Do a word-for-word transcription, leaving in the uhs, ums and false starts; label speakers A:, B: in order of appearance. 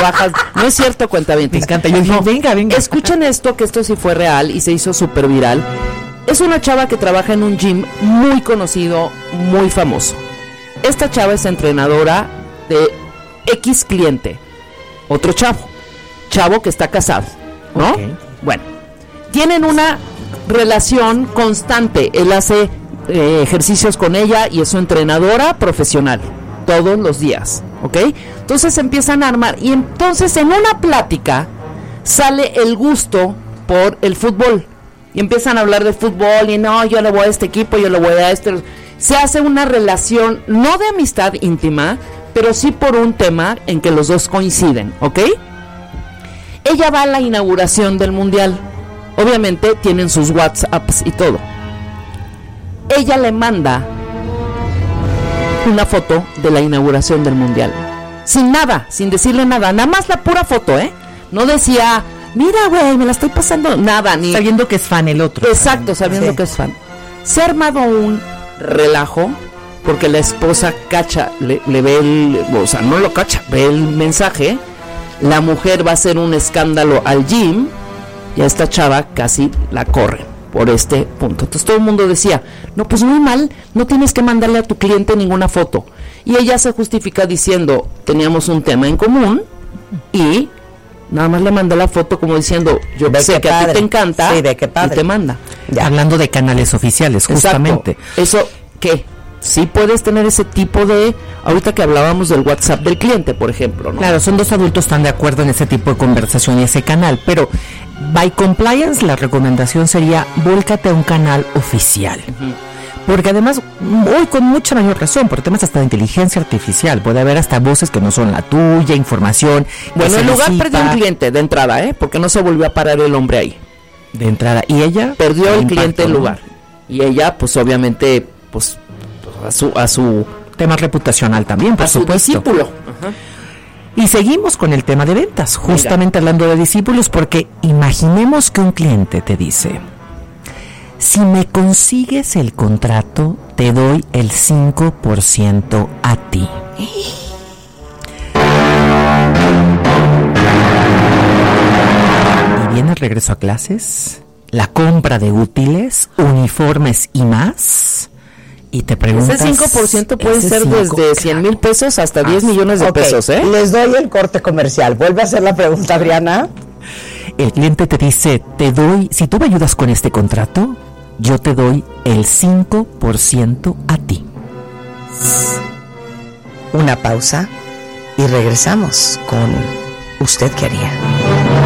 A: trabajas. No es cierto, cuentavientes.
B: Me encanta. Yo dije,
A: no,
B: venga, venga.
A: Escuchen esto, que esto sí fue real y se hizo súper viral. Es una chava que trabaja en un gym muy conocido, muy famoso. Esta chava es entrenadora de X cliente. Otro chavo. Chavo que está casado, ¿no? Okay. Bueno, tienen una relación constante. Él hace eh, ejercicios con ella y es su entrenadora profesional todos los días, ¿ok? Entonces empiezan a armar y entonces en una plática sale el gusto por el fútbol y empiezan a hablar de fútbol y no, yo le voy a este equipo, yo le voy a este. Se hace una relación no de amistad íntima, pero sí por un tema en que los dos coinciden, ¿ok? Ella va a la inauguración del mundial. Obviamente tienen sus WhatsApps y todo. Ella le manda una foto de la inauguración del mundial. Sin nada, sin decirle nada. Nada más la pura foto, ¿eh? No decía, mira, güey, me la estoy pasando. Nada, ni...
B: Sabiendo que es fan el otro.
A: Exacto, sabiendo sí. que es fan. Se ha armado un relajo porque la esposa cacha, le, le ve el... O sea, no lo cacha, ve el mensaje. La mujer va a hacer un escándalo al gym y a esta chava casi la corren por este punto. Entonces todo el mundo decía, no, pues muy mal, no tienes que mandarle a tu cliente ninguna foto. Y ella se justifica diciendo, teníamos un tema en común y nada más le mandé la foto como diciendo, yo sé que padre. A ti te encanta,
B: sí, de qué padre.
A: Y te manda.
B: Ya. Hablando de canales oficiales, justamente.
A: Exacto. Eso, ¿qué? Sí puedes tener ese tipo de, ahorita que hablábamos del WhatsApp del cliente, por ejemplo, ¿no?
B: Claro, son dos adultos están de acuerdo en ese tipo de conversación y ese canal, pero by compliance la recomendación sería vólcate a un canal oficial. Uh-huh. Porque además, hoy con mucha mayor razón, por temas hasta de inteligencia artificial, puede haber hasta voces que no son la tuya, información.
A: Bueno, el lugar perdió un cliente de entrada, ¿eh? Porque no se volvió a parar el hombre ahí.
B: De entrada. ¿Y ella?
A: Perdió el impacto, cliente el lugar. ¿No? Y ella, pues obviamente, pues a su a su
B: tema reputacional también, por
A: a
B: supuesto.
A: Su discípulo. Ajá.
B: Y seguimos con el tema de ventas, justamente Venga. hablando de discípulos, porque imaginemos que un cliente te dice, si me consigues el contrato, te doy el cinco por ciento a ti. Y viene el regreso a clases, la compra de útiles, uniformes y más. Y te preguntas,
A: ese cinco por ciento puede ser cinco, desde cien mil pesos hasta ah, diez millones de okay. pesos, ¿eh?
C: Les doy el corte comercial. Vuelve a hacer la pregunta, Adriana.
B: El cliente te dice, te doy, si tú me ayudas con este contrato, yo te doy el cinco por ciento a ti.
C: Una pausa y regresamos con ¿Usted qué haría?